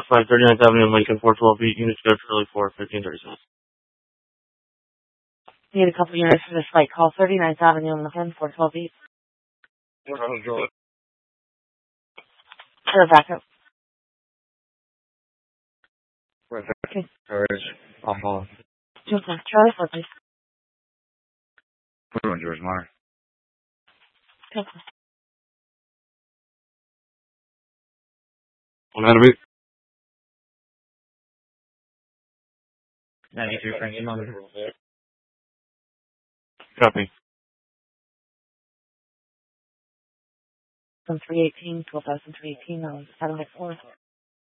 5 39th Avenue, Lincoln, 412 unit scheduled early for 15:37. Need a couple units for this flight. Call 39th Avenue in Lincoln, 412 beat. For a backup. Okay. George, Papa. Charlie 4, please. We're doing George Meyer. Okay. On how to beat? 92 Frankie Mother. Copy. From 318, 12,318, on 7 4.